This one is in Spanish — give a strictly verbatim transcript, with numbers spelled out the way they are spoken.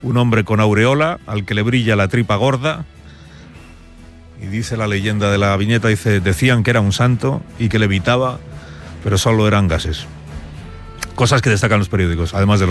un hombre con aureola al que le brilla la tripa gorda. Y dice la leyenda de la viñeta, dice, decían que era un santo y que levitaba, pero solo eran gases. Cosas que destacan los periódicos, además de los